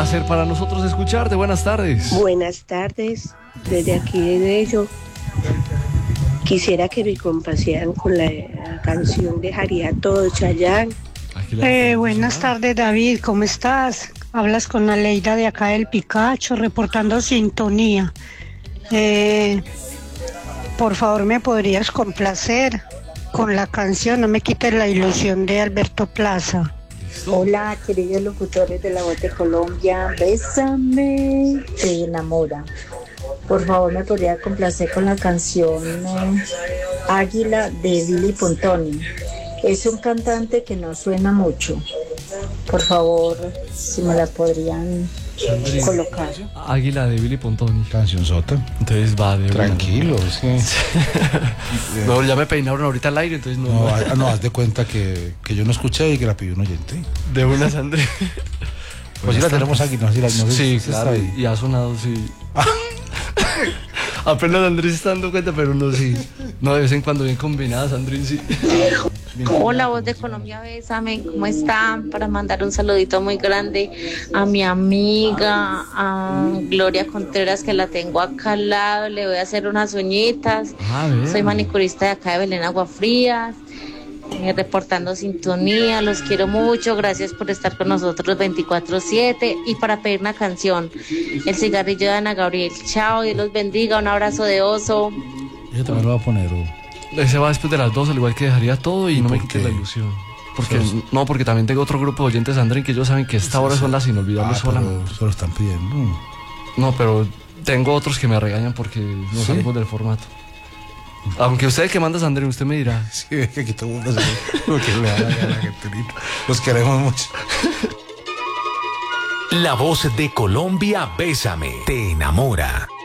placer para nosotros escucharte. Buenas tardes. Buenas tardes, desde aquí de Bello. Quisiera que me complacieran con la canción de Jariato de Chayanne. Buenas tardes, David, ¿cómo estás? Hablas con Aleida de acá del Picacho, reportando sintonía. Por favor, ¿me podrías complacer con la canción No me quites la ilusión de Alberto Plaza? Hola, queridos locutores de La Voz de Colombia, Bésame, te enamora. Por favor, me podría complacer con la canción Águila de Billy Pontoni. Es un cantante que no suena mucho. Por favor, si me la podrían colocar. Águila de Billy Pontoni. Canción sota. Entonces va de Tranquilo, es que... No, ya me peinaron ahorita al aire, entonces No, haz de cuenta que yo no escuché y que la pidió un oyente. De una, Sandri. Pues sí la tenemos aquí, no sé sí, si claro, está ahí. y ha sonado, sí. Apenas Andrés se está dando cuenta, pero no, sí. No, de vez en cuando bien combinadas, Andrés, sí. Hola, Voz de Colombia, Bésame, ¿cómo están? Para mandar un saludito muy grande a mi amiga, a Gloria Contreras, que la tengo acá al lado, le voy a hacer unas uñitas. Soy manicurista de acá de Belén Aguafrías, reportando sintonía, los quiero mucho, gracias por estar con nosotros 24/7 y para pedir una canción, El cigarrillo de Ana Gabriel. Chao, Dios los bendiga, un abrazo de oso. Yo también lo voy a poner. Ese va después de las 2, al igual que dejaría todo y no me quites qué? la ilusión. Porque también tengo otro grupo de oyentes, André, que ellos saben que esta hora son las inolvidables solamente. Pero están pidiendo. No, pero tengo otros que me regañan porque no salimos del formato. Aunque usted que manda, André, usted me dirá. Sí, es que aquí todo el mundo sabe lo que le haga a la gente. Los queremos mucho. La Voz de Colombia, Bésame, te enamora.